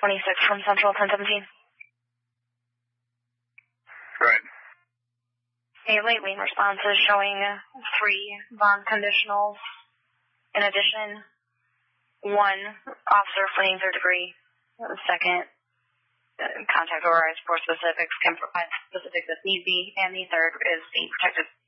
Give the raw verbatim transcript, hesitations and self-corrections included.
twenty-six from Central ten seventeen. Right. A late wing response is showing three bond conditionals. In addition, one officer fleeing third degree. The second, uh, contact overrides for specifics can provide specifics if need be. And the third is being protected